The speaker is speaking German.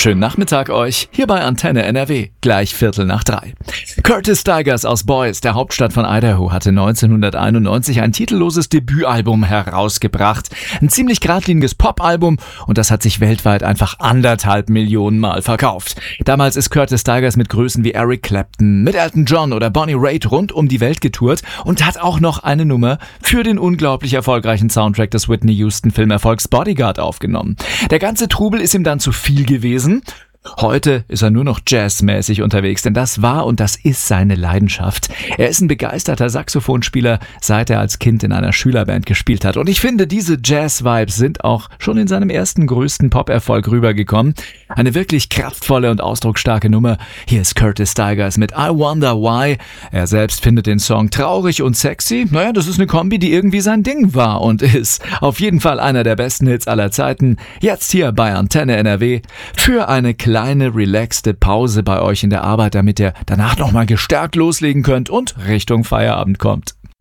Schönen Nachmittag euch, hier bei Antenne NRW, gleich 2:45. Curtis Stigers aus Boise, der Hauptstadt von Idaho, hatte 1991 ein titelloses Debütalbum herausgebracht. Ein ziemlich geradliniges Popalbum und das hat sich weltweit einfach 1,5 Millionen Mal verkauft. Damals ist Curtis Stigers mit Größen wie Eric Clapton, mit Elton John oder Bonnie Raitt rund um die Welt getourt und hat auch noch eine Nummer für den unglaublich erfolgreichen Soundtrack des Whitney Houston-Filmerfolgs Bodyguard aufgenommen. Der ganze Trubel ist ihm dann zu viel gewesen. Heute ist er nur noch jazzmäßig unterwegs, denn das war und das ist seine Leidenschaft. Er ist ein begeisterter Saxophonspieler, seit er als Kind in einer Schülerband gespielt hat. Und ich finde, diese Jazz-Vibes sind auch schon in seinem ersten größten Pop-Erfolg rübergekommen. Eine wirklich kraftvolle und ausdrucksstarke Nummer. Hier ist Curtis Stigers mit I Wonder Why. Er selbst findet den Song traurig und sexy. Naja, das ist eine Kombi, die irgendwie sein Ding war und ist. Auf jeden Fall einer der besten Hits aller Zeiten. Jetzt hier bei Antenne NRW für eine kleine, relaxte Pause bei euch in der Arbeit, damit ihr danach nochmal gestärkt loslegen könnt und Richtung Feierabend kommt.